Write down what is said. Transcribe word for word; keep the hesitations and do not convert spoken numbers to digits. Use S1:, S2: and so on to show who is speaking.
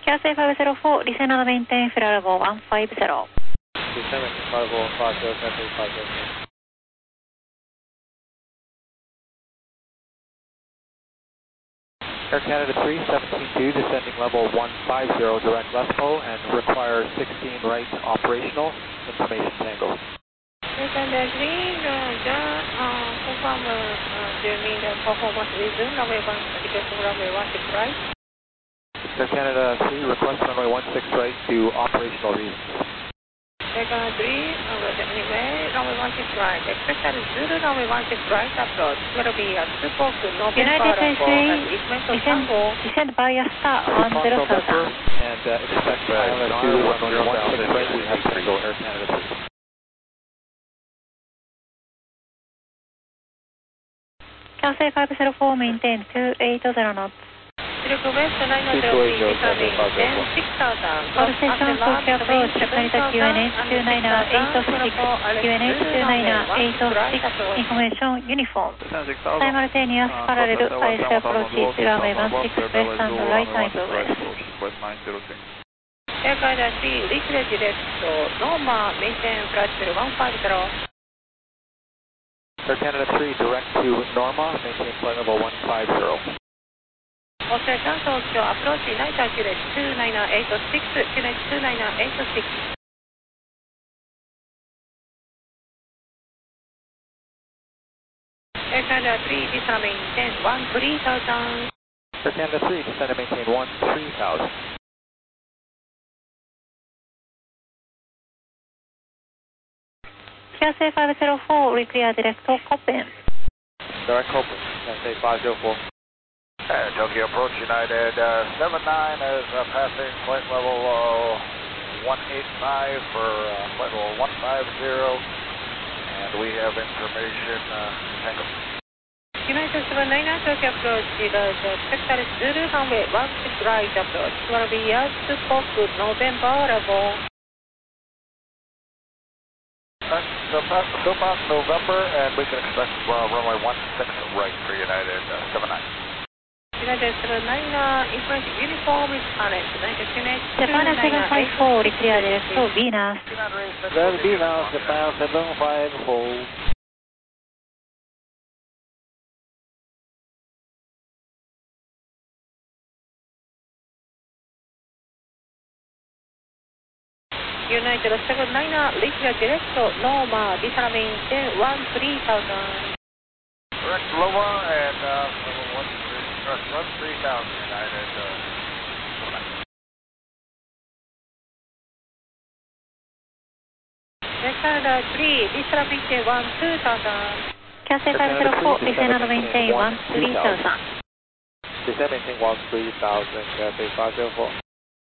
S1: Cathay five zero four, descend on the maintain, flight level one five zero.
S2: Descend maintain flight level one five zero, Cathay five zero four. Air Canada three, seventeen two, descending level one five zero, direct left po, and require sixteen right operational, information tango.
S3: Air Canada three, uh, confirm uh, journey performance resume, runway one, indication runway one six right.
S2: Air Canada three, request runway one six right to operational reasons.
S3: Air Canada three, anyway, runway one six right. Expect that is Zulu, runway one six right approach. It will be a support to November.
S1: United three, descend, descend via star one zero thousand.
S2: And uh, expect pilot to runway one six right, we have Tango Air Canada three.
S1: Cathay five zero four, maintain two eight zero knots.
S3: Request nine zero three, descending ten six thousand.
S1: All station Tokyo approach, Narita Q N H two nine eight six, Q N H two nine eight six, information uniform. Simultaneous parallel I C approaches, runway one six west and right time west.
S3: Air Canada three, reach direct, Norma, maintain flight level one five zero.
S2: Air Canada three, direct to Norma, maintain flight level one five zero.
S3: Ocean Tokyo, approach Narita direct two nine eight six, Q N H two nine eight six. Air Canada three, descend maintain one three thousand.
S2: Air Canada three, descend and maintain one three thousand.
S1: Cathay five zero four, reclear direct to Copen.
S2: Direct Copen, Cathay five zero four.
S4: Uh, Tokyo approach United uh, seven nine is uh, passing flight level uh, one eight five for uh, flight level one five zero, and we have information uh, Tango.
S3: United seven nine, Tokyo approach, expect that is Zulu, runway one six right approach. It will be a support to November level.
S4: Uh, so pass, go past November, and we can expect uh, runway one six right for United uh, seven nine.
S3: United seven nine, uh, information uniform is current. United Q N H
S1: Japan seven five four, reclear direct to Venus.
S4: Then Venus, Japan seven five four.
S3: United seven nine, reach direct to Norma, descend maintain one three thousand.
S4: Direct Loma and uh, one three, direct run three thousand United. Uh,
S3: Air Canada three, descend maintain one two thousand.
S1: Cathay five zero four, descend and maintain one three thousand.
S2: Descend maintain one three thousand, Cathay five zero four.